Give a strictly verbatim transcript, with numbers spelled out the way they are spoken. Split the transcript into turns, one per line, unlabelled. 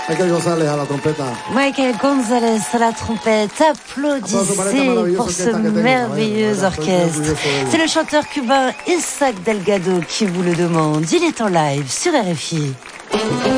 Michael González à la trompeta.
Michael González à la trompette. Applaudissez pour ce merveilleux orchestre. C'est le chanteur cubain Isaac Delgado qui vous le demande. Il est en live sur R F I.